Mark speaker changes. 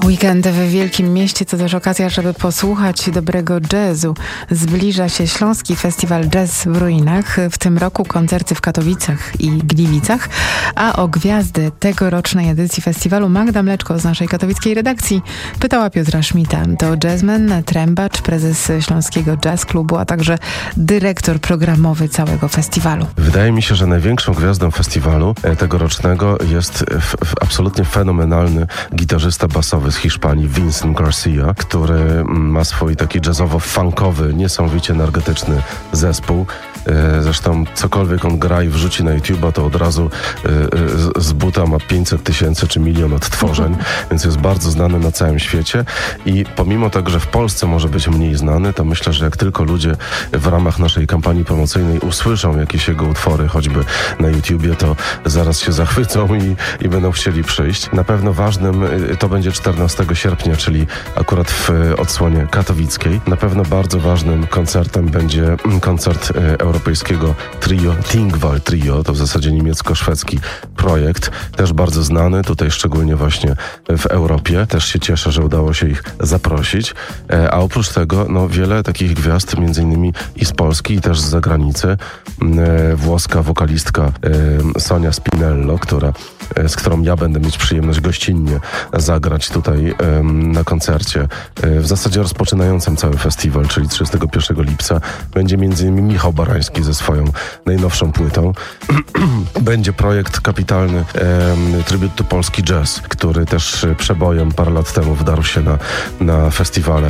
Speaker 1: Weekend w Wielkim Mieście to też okazja, żeby posłuchać dobrego jazzu. Zbliża się Śląski Festiwal Jazz w Ruinach. W tym roku koncerty w Katowicach i Gliwicach. A o gwiazdy tegorocznej edycji festiwalu Magda Mleczko z naszej katowickiej redakcji pytała Piotra Schmidta. To jazzman, trębacz, prezes Śląskiego Jazz Klubu, a także dyrektor programowy całego festiwalu.
Speaker 2: Wydaje mi się, że największą gwiazdą festiwalu tegorocznego jest absolutnie fenomenalny gitarzysta basowy z Hiszpanii, Vincent Garcia, który ma swój taki jazzowo-funkowy, niesamowicie energetyczny zespół. Zresztą cokolwiek on gra i wrzuci na YouTube'a, to od razu z buta ma 500 000 czy 1 000 000 odtworzeń, więc jest bardzo znany na całym świecie i pomimo tego, że w Polsce może być mniej znany, to myślę, że jak tylko ludzie w ramach naszej kampanii promocyjnej usłyszą jakieś jego utwory, choćby na YouTubie, to zaraz się zachwycą i będą chcieli przyjść. Na pewno ważnym to będzie 14 sierpnia, czyli akurat w odsłonie katowickiej. Na pewno bardzo ważnym koncertem będzie koncert europejskiego trio, Tingval Trio, to w zasadzie niemiecko-szwedzki projekt, też bardzo znany, tutaj szczególnie właśnie w Europie. Też się cieszę, że udało się ich zaprosić. A oprócz tego, wiele takich gwiazd, między innymi i z Polski, i też z zagranicy. Włoska wokalistka Sonia Spinello, z którą ja będę mieć przyjemność gościnnie zagrać tutaj na koncercie. W zasadzie rozpoczynającym cały festiwal, czyli 31 lipca, będzie m.in. Michał Barański ze swoją najnowszą płytą. Będzie projekt kapitalny Tribute to Polski Jazz, który też przebojem parę lat temu wdarł się na festiwale